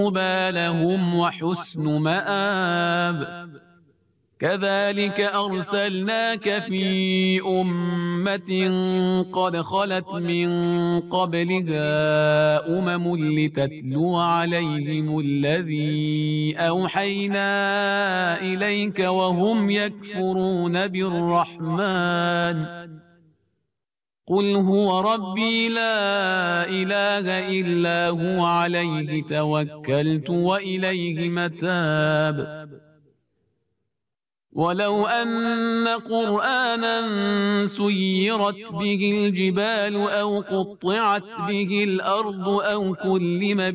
بالهم وحسن مآب. كذلك أرسلناك في أمة قد خلت من قبلها لتتلو عليهم الذي أوحينا إليك وهم يكفرون بالرحمن. قل هو ربي لا إله إلا هو عليه توكلت وإليه متاب. ولو أن قرآنا سيرت به الجبال أو قطعت به الأرض أو كلم